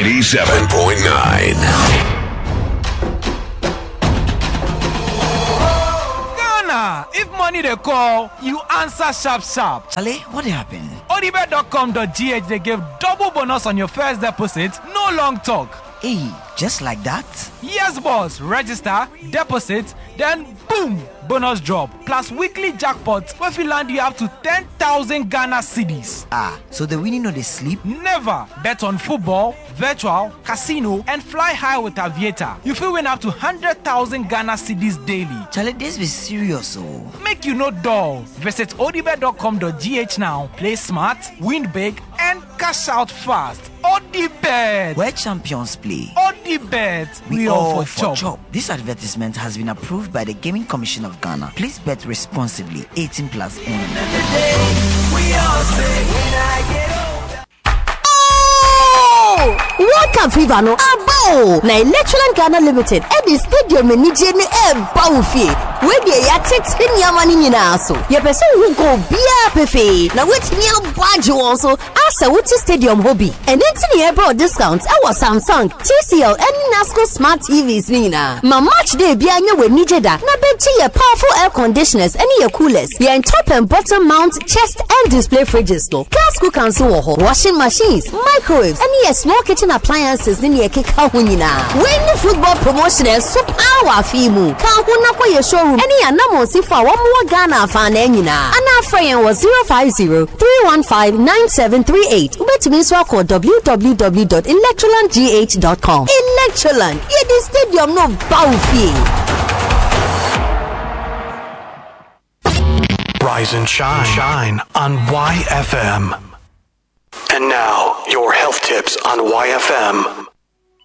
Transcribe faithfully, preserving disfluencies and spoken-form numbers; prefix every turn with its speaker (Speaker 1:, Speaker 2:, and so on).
Speaker 1: ninety-seven point nine.
Speaker 2: If money they call, you answer sharp sharp.
Speaker 3: Ale, what happened?
Speaker 2: odibet dot com dot g h they give double bonus on your first deposit, no long talk.
Speaker 3: Hey, just like that?
Speaker 2: Yes, boss. Register, deposit, then boom, bonus drop. Plus weekly jackpots where if you land you up to ten thousand Ghana cedis.
Speaker 3: Ah, so the winning no they sleep?
Speaker 2: Never. Bet on football, virtual, casino, and fly high with Aviator. You feel win up to one hundred thousand Ghana cedis daily.
Speaker 3: Charlie, this be serious, oh.
Speaker 2: Make you no dull. Visit odibet dot com dot g h now. Play smart, win big, and cash out fast. Odibet.
Speaker 3: Where champions play.
Speaker 2: Odibet. We, we all, all for, for chop. chop.
Speaker 3: This advertisement has been approved by the Gaming Commission of Ghana. Please bet responsibly. eighteen plus only.
Speaker 4: We all say when I get older.
Speaker 5: Oh! World Cup fever no abo. Na Electroland Ghana Limited at the stadium ni je ni e ba wo fie. We dey ya tete nyama ni nyina so. Ye person who go bia pefe. Na wetimi abwaje won so asa wuti stadium hobby. And then e bro discount e was Samsung, T C L and Nasco smart T Vs ni na. Ma match day bia nya we nije da. Na bechi ye powerful air conditioners and ye coolers. Ye top and bottom mount chest and display fridges no. Gas cooker so wo washing machines, microwaves and ye small kitchen appliances ni ye keka ho nyina. When football promotion and super power fimu. Ka ho na kwa ye showroom. Any anamo si fa one more Ghana fan nyina. Ana friend was zero five zero three one five nine seven three eight. Ubetumi so call w w w dot electroland g h dot com. Electroland, ye the stadium no bawfie.
Speaker 6: Rise and shine, shine on Y F M. And now, your health tips on Y F M.